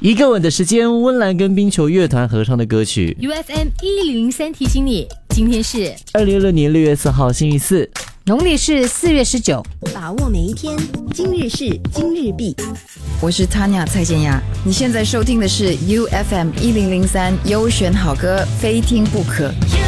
一个吻的时间，温岚跟冰球乐团合唱的歌曲。 UFM 1003提醒你，今天是 2016年6月4号，星期四， 农历是4月19。 把握每一天，今日事今日毕。 我是 Tanya 蔡健雅，你现在收听的是 UFM 1003优选好歌，非听不可。